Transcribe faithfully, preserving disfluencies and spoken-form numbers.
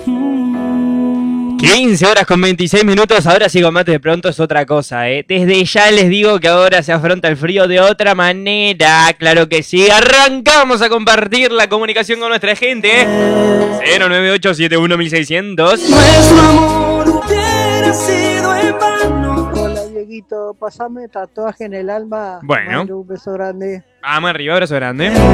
quince horas con veintiséis minutos, ahora sí con mate de pronto es otra cosa, ¿eh? Desde ya les digo que ahora se afronta el frío de otra manera, claro que sí. Arrancamos a compartir la comunicación con nuestra gente, ¿eh? cero nueve ocho siete uno seiscientos. Nuestro amor hubiera sido en vano. Hola Dieguito, pasame tatuaje en el alma. Bueno. Mando un beso grande. Vamos arriba, abrazo grande.